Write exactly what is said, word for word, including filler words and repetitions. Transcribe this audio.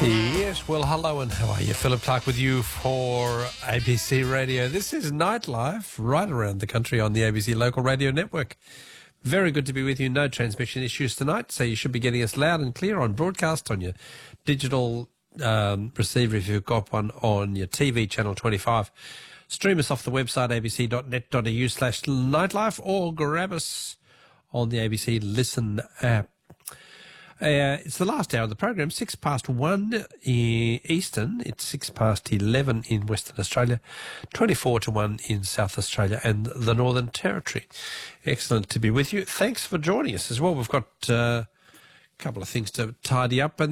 Yes, well, hello and how are you? Philip Clark with you for A B C Radio. This is Nightlife right around the country on the A B C Local Radio Network. Very good to be with you. No transmission issues tonight, so you should be getting us loud and clear on broadcast, on your digital um, receiver if you've got one, on your T V channel twenty-five. Stream us off the website a b c dot net dot a u slash nightlife or grab us on the A B C Listen app. Uh, it's the last hour of the program, six past one Eastern. It's six past eleven in Western Australia, twenty-four to one in South Australia and the Northern Territory. Excellent to be with you. Thanks for joining us as well. We've got uh, a couple of things to tidy up. And